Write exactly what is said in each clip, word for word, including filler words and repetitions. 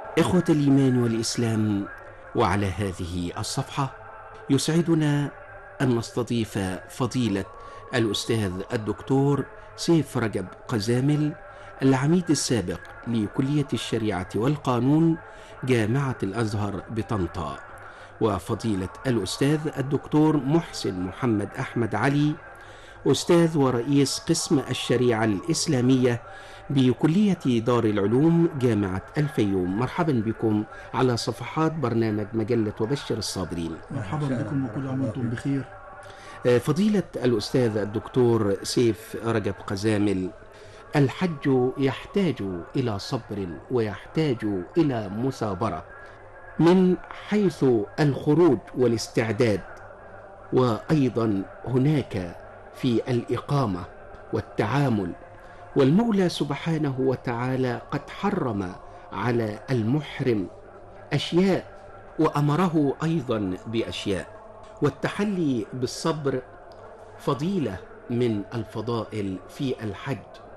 إخوة الإيمان والإسلام، وعلى هذه الصفحة يسعدنا أن نستضيف فضيلة الأستاذ الدكتور سيف رجب قزامل، العميد السابق لكلية الشريعة والقانون جامعة الأزهر بطنطا، وفضيلة الأستاذ الدكتور محسن محمد أحمد علي، أستاذ ورئيس قسم الشريعة الإسلامية بكلية دار العلوم جامعة الفيوم. مرحبا بكم على صفحات برنامج مجلة وبشر الصابرين. مرحبا بكم وكل عام وانتم بخير. فضيلة الأستاذ الدكتور سيف رجب قزامل، الحج يحتاج إلى صبر ويحتاج إلى مثابرة من حيث الخروج والاستعداد، وأيضا هناك في الإقامة والتعامل، والمولى سبحانه وتعالى قد حرم على المحرم أشياء وأمره أيضا بأشياء، والتحلي بالصبر فضيلة من الفضائل في الحج.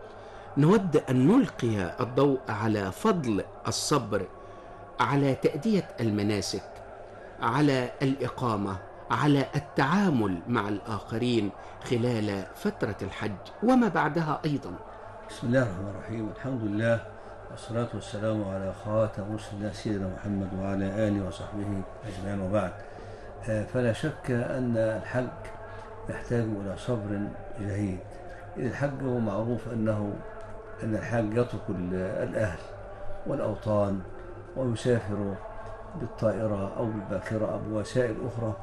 نود أن نلقي الضوء على فضل الصبر على تأدية المناسك، على الإقامة، على التعامل مع الآخرين خلال فترة الحج وما بعدها أيضا. بسم الله الرحمن الرحيم، الحمد لله والصلاة والسلام على خاتم رسل الله سيدنا محمد وعلى آله وصحبه أجمعين، وبعد. فلا شك أن الحج يحتاج إلى صبر جهيد. الحج هو معروف أنه أن الحاج يترك الأهل والأوطان ويسافر بالطائرة أو بالباخرة أو بوسائل أخرى،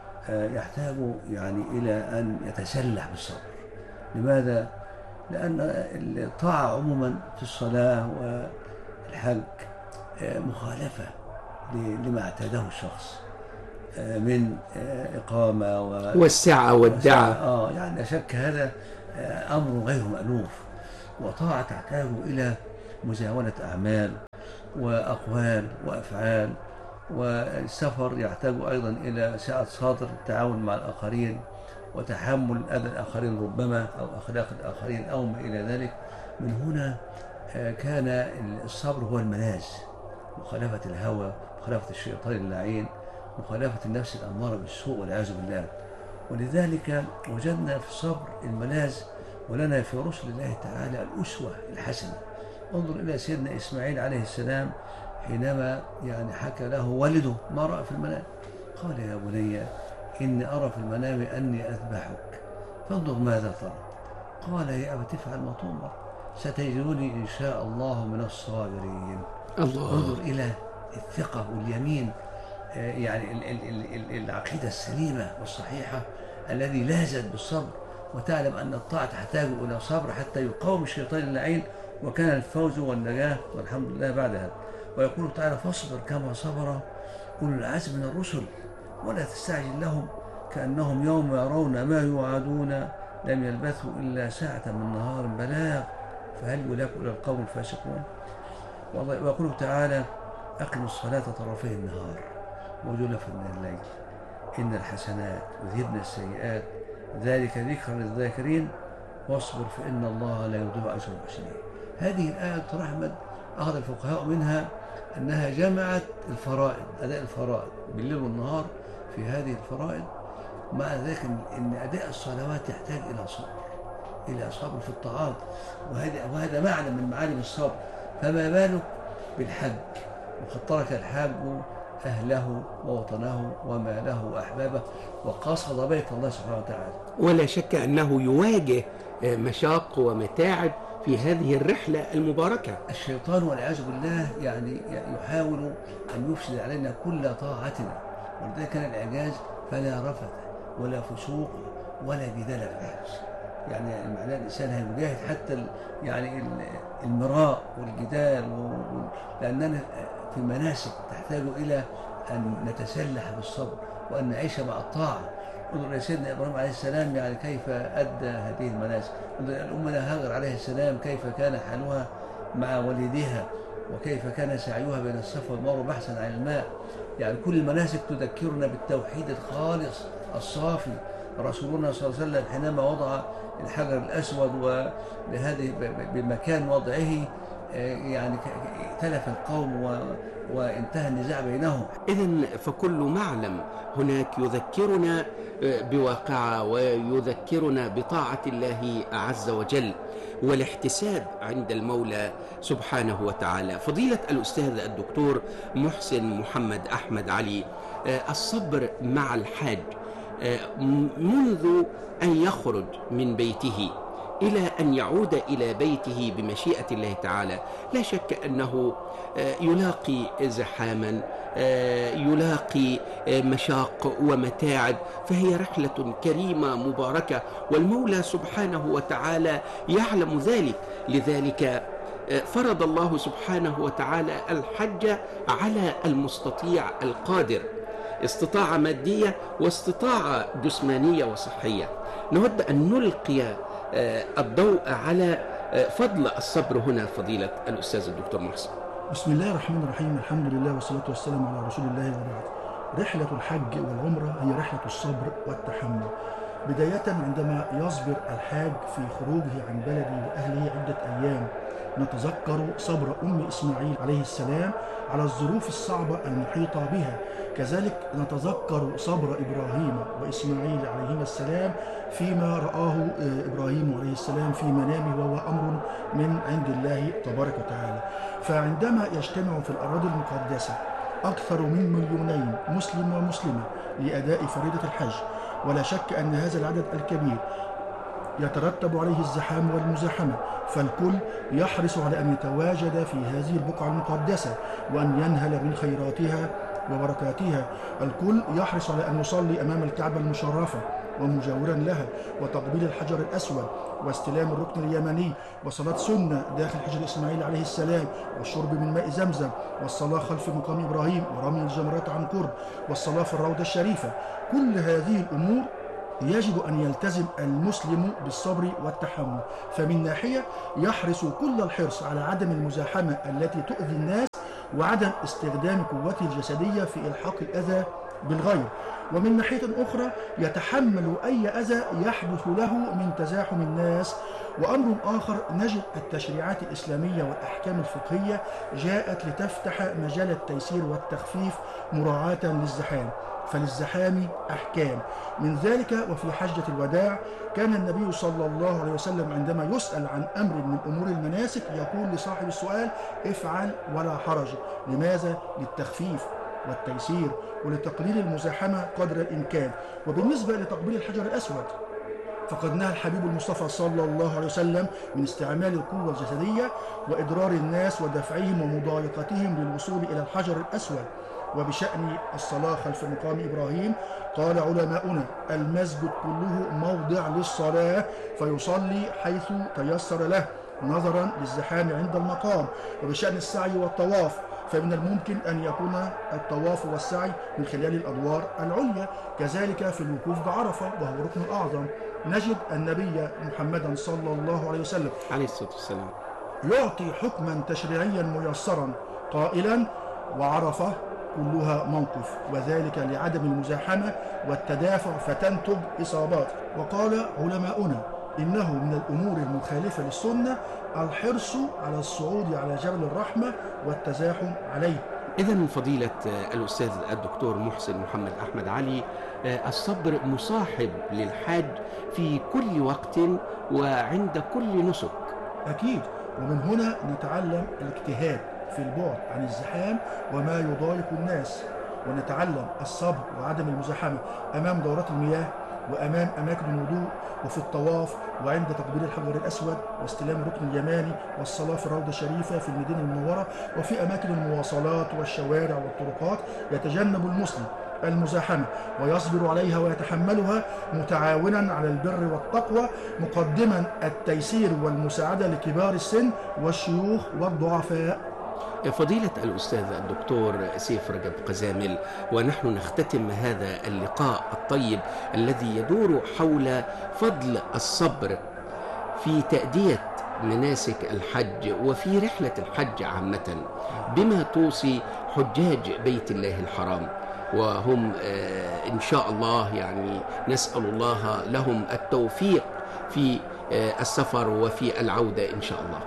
يحتاج يعني إلى أن يتسلح بالصبر. لماذا؟ لأن الطاعة عموما في الصلاة والحج مخالفة لما اعتاده الشخص من إقامة والسعة والدعاء. آه يعني لا شك هذا أمر غير مألوف، وطاعة تحتاج إلى مزاولة أعمال وأقوال وأفعال، والسفر يحتاج أيضا إلى سعة صدر التعاون مع الآخرين وتحمل أذى الآخرين ربما أو أخلاق الآخرين أو ما إلى ذلك. من هنا كان الصبر هو الملاذ، مخالفة الهوى، مخالفة الشيطان اللعين، مخالفة النفس الأمارة بالسوء والعياذ بالله. ولذلك وجدنا في الصبر الملاذ، ولنا في رسل الله تعالى الأسوة الحسنة. انظر إلى سيدنا إسماعيل عليه السلام حينما يعني حكى له والده ما رأى في المنام، قال يا بني إني أرى في المنام أني أذبحك فانظر ماذا ترى. قال يا أبت افعل ما تؤمر ستجدني إن شاء الله من الصابرين. الله. انظر إلى الثقة واليمين، يعني العقيدة السليمة والصحيحة الذي لازت بالصبر، وتعلم أن الطاعة تحتاج إلى صبر حتى يقاوم الشيطان اللعين، وكان الفوز والنجاة والحمد لله بعدها. ويقول تعالى فاصبر كما صبر أولو العزم من الرسل ولا تستعجل لهم كأنهم يوم يرون ما يوعدون لم يلبثوا إلا ساعة من نهار بلاغ فهل يلاك إلى القوم الفاسقون. ويقول تعالى أقم الصلاة طرفي النهار وزلفا من الليل إن الحسنات يذهبن السيئات ذلك ذكر للذاكرين واصبر فإن الله لا يضيع أجر المحسنين. هذه الآية رحمة أخذ الفقهاء منها أنها جمعت الفرائض، أداء الفرائض بالليل والنهار في هذه الفرائض، مع ذلك أن أداء الصلوات يحتاج إلى صبر، إلى صبر في الطاعات، وهذا وهذا معنى من معالم الصبر. فما بالك بالحج، وقد ترك الحاج أهله ووطنه وماله وأحبابه وقصد بيت الله سبحانه وتعالى. ولا شك أنه يواجه مشاق ومتاعب في هذه الرحلة المباركة. الشيطان والعياذ بالله يعني يحاول أن يفسد علينا كل طاعتنا، ولذلك كان الإعجاز فلا رفث ولا فسوق ولا جدال في الحج. يعني معناه الإنسان هيجاهد حتى يعني المراء والجدال، لأننا في المناسك تحتاج إلى أن نتسلح بالصبر وأن نعيش مع الطاعة. انظر إلى سيدنا إبراهيم عليه السلام يعني كيف أدى هذه المناسك. انظر إلى أمنا هاجر عليه السلام كيف كان حالها مع والدها، وكيف كان سعيها بين الصفا والمروة بحثا عن الماء. يعني كل المناسك تذكرنا بالتوحيد الخالص الصافي. رسولنا صلى الله عليه وسلم حينما وضع الحجر الأسود ولهذه بمكان وضعه يعني تلف القوم و... وانتهى النزاع بينهم. إذن فكل معلم هناك يذكرنا بواقعة ويذكرنا بطاعة الله عز وجل والاحتساب عند المولى سبحانه وتعالى. فضيلة الأستاذ الدكتور محسن محمد أحمد علي، الصبر مع الحاج منذ أن يخرج من بيته إلى أن يعود إلى بيته بمشيئة الله تعالى، لا شك أنه يلاقي زحاما، يلاقي مشاق ومتاعب، فهي رحلة كريمة مباركة، والمولى سبحانه وتعالى يعلم ذلك. لذلك فرض الله سبحانه وتعالى الحج على المستطيع القادر، استطاعة مادية واستطاعة جسمانية وصحية. نود أن نلقي الضوء على فضل الصبر هنا فضيلة الأستاذ الدكتور محسن. بسم الله الرحمن الرحيم، الحمد لله والصلاة والسلام على رسول الله وبعد. رحلة الحج والعمرة هي رحلة الصبر والتحمل. بداية عندما يصبر الحاج في خروجه عن بلده وأهله عدة أيام، نتذكر صبر أم إسماعيل عليه السلام على الظروف الصعبة المحيطة بها. كذلك نتذكر صبر إبراهيم وإسماعيل عليهما السلام فيما رآه إبراهيم عليه السلام في منامه، وهو أمر من عند الله تبارك وتعالى. فعندما يجتمع في الأراضي المقدسة أكثر من مليونين مسلم ومسلمة لأداء فريضة الحج، ولا شك أن هذا العدد الكبير يترتب عليه الزحام والمزاحمة، فالكل يحرص على أن يتواجد في هذه البقعة المقدسة وأن ينهل من خيراتها وبركاتها. الكل يحرص على أن يصلي أمام الكعبة المشرفة ومجاورا لها، وتقبيل الحجر الأسود واستلام الركن اليماني، وصلاة سنة داخل حجر إسماعيل عليه السلام، والشرب من ماء زمزم، والصلاة خلف مقام إبراهيم، ورمي الجمرات عن قرب، والصلاة في الروضة الشريفة. كل هذه الأمور يجب أن يلتزم المسلم بالصبر والتحمل. فمن ناحية يحرص كل الحرص على عدم المزاحمة التي تؤذي الناس، وعدم استخدام قوته الجسدية في إلحاق الأذى بالغير، ومن ناحية أخرى يتحمل أي أذى يحدث له من تزاحم الناس. وأمر آخر، نجد التشريعات الإسلامية والأحكام الفقهية جاءت لتفتح مجال التيسير والتخفيف مراعاة للزحام، فللزحام أحكام. من ذلك وفي حجة الوداع كان النبي صلى الله عليه وسلم عندما يسأل عن أمر من أمور المناسك يقول لصاحب السؤال: افعل ولا حرج. لماذا؟ للتخفيف والتيسير ولتقليل المزاحمة قدر الإمكان. وبالنسبة لتقبيل الحجر الأسود فقد نهى الحبيب المصطفى صلى الله عليه وسلم من استعمال القوة الجسدية وإضرار الناس ودفعهم ومضايقتهم للوصول إلى الحجر الأسود. وبشأن الصلاة خلف مقام إبراهيم قال علماؤنا: المسجد كله موضع للصلاة، فيصلي حيث تيسر له نظرا للزحام عند المقام. وبشأن السعي والطواف فمن الممكن أن يكون الطواف والسعي من خلال الأدوار العليا. كذلك في الوقوف بعرفة وهو الركن الأعظم، نجد النبي محمدا صلى الله عليه وسلم عليه الصلاة والسلام يعطي حكما تشريعيا ميسرا قائلا: وعرفة كلها موقف، وذلك لعدم المزاحمة والتدافع فتنتج إصابات. وقال علماؤنا: إنه من الأمور المخالفة للسنة الحرص على الصعود على جبل الرحمة والتزاحم عليه. إذن فضيلة الأستاذ الدكتور محسن محمد أحمد علي، الصبر مصاحب للحاج في كل وقت وعند كل نسك. أكيد، ومن هنا نتعلم الاجتهاد في البعد عن الزحام وما يضايق الناس، ونتعلم الصبر وعدم المزاحمة أمام دورات المياه وأمام أماكن الوضوء، وفي الطواف، وعند تقبيل الحجر الأسود واستلام الركن اليماني، والصلاة في الروضة الشريفة في المدينة المنورة، وفي أماكن المواصلات والشوارع والطرقات. يتجنب المسلم المزاحمة ويصبر عليها ويتحملها متعاونا على البر والتقوى، مقدما التيسير والمساعدة لكبار السن والشيوخ والضعفاء. فضيلة الأستاذ الدكتور سيف رجب قزامل، ونحن نختتم هذا اللقاء الطيب الذي يدور حول فضل الصبر في تأدية مناسك الحج وفي رحلة الحج عامة، بما توصي حجاج بيت الله الحرام، وهم إن شاء الله يعني نسأل الله لهم التوفيق في السفر وفي العودة إن شاء الله.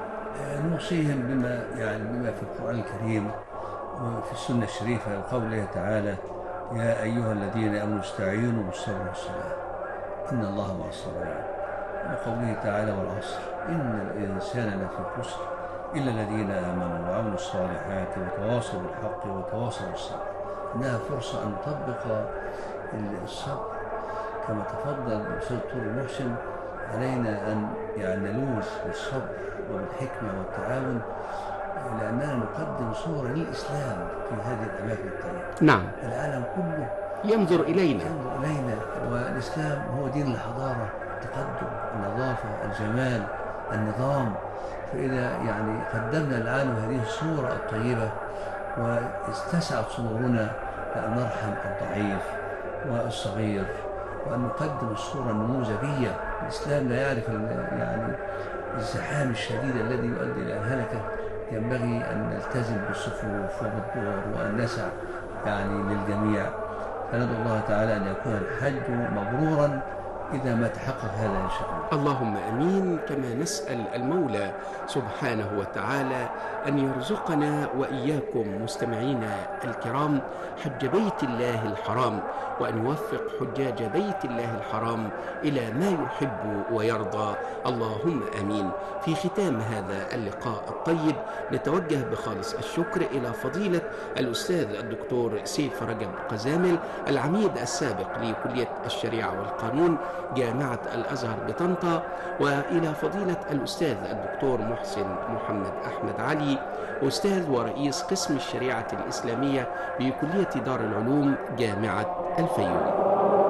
نوصيهم بما يعني بما في القرآن الكريم وفي السنة الشريفة وقوله تعالى: يا أيها الذين آمنوا استعينوا بالصبر والصلاة إن الله مع الصابرين، وقوله تعالى: والعصر إن الإنسان لفي خسر إلا الذين آمنوا وعملوا الصالحات وتواصوا بالحق وتواصوا بالصبر. إنها فرصة أن نطبق الصبر كما تفضل الأستاذ دكتور محسن. علينا أن يعني نلوذ بالصبر وبالحكمة والتعاون، لأننا نقدم صورة للإسلام في هذه الأماكن الطيبة. نعم، العالم كله ينظر إلينا ينظر إلينا، والإسلام هو دين الحضارة، التقدم، النظافة، الجمال، النظام. فإذا يعني قدمنا العالم هذه الصورة الطيبة واستسعت صدورنا لأن نرحم الضعيف والصغير وأن نقدم الصورة النموذجية. الإسلام لا يعرف يعني الزحام الشديد الذي يؤدي إلى الهلكة. ينبغي أن نلتزم بالصفوف وبالدور وأن نسع يعني للجميع. فندعو الله تعالى أن يكون الحج مبرورا إذا ما تحقق هذا إن شاء الله. اللهم أمين. كما نسأل المولى سبحانه وتعالى أن يرزقنا وإياكم مستمعينا الكرام حج بيت الله الحرام، وأن يوفق حجاج بيت الله الحرام إلى ما يحب ويرضى. اللهم أمين. في ختام هذا اللقاء الطيب نتوجه بخالص الشكر إلى فضيلة الأستاذ الدكتور سيف رجب قزامل، العميد السابق لكلية الشريعة والقانون جامعة الأزهر بطنطا، وإلى فضيلة الأستاذ الدكتور محسن محمد أحمد علي، أستاذ ورئيس قسم الشريعة الإسلامية بكلية دار العلوم جامعة الفيوم.